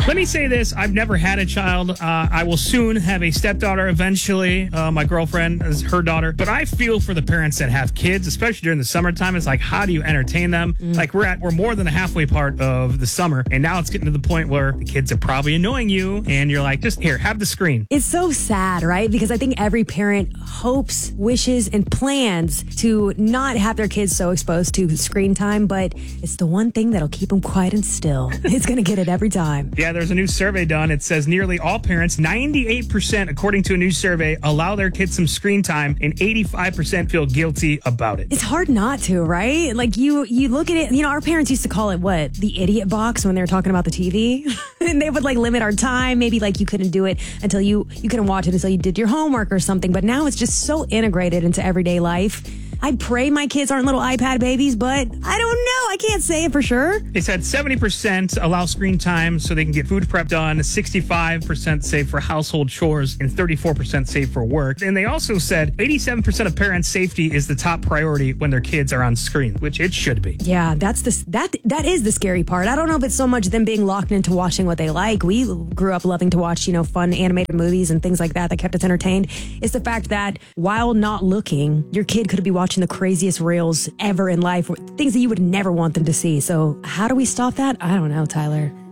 Let me say this. I've never had a child. I will soon have a stepdaughter eventually. My girlfriend is her daughter. But I feel for the parents that have kids, especially during the summertime. It's like, how do you entertain them? Like, we're more than the halfway part of the summer. And now it's getting to the point where the kids are probably annoying you. And you're like, just here, have the screen. It's so sad, right? Because I think every parent hopes, wishes, and plans to not have their kids so exposed to screen time. But it's the one thing that'll keep them quiet and still. It's going to get it every time. Yeah, there's a new survey done. It says nearly all parents, 98%, according to a new survey, allow their kids some screen time, and 85% feel guilty about it. It's hard not to, right? Like you look at it, our parents used to call it what? The idiot box when they were talking about the TV. And they would like limit our time. Maybe like you couldn't do it until you couldn't watch it until you did your homework or something. But now it's just so integrated into everyday life. I pray my kids aren't little iPad babies, but I don't know. I can't say it for sure. They said 70% allow screen time so they can get food prep done, 65% save for household chores, and 34% save for work. And they also said 87% of parents' safety is the top priority when their kids are on screen, which it should be. Yeah, that is the scary part. I don't know if it's so much them being locked into watching what they like. We grew up loving to watch, fun animated movies and things like that kept us entertained. It's the fact that while not looking, your kid could be watching the craziest reels ever in life, things that you would never want them to see. So how do we stop that? I don't know, Tyler.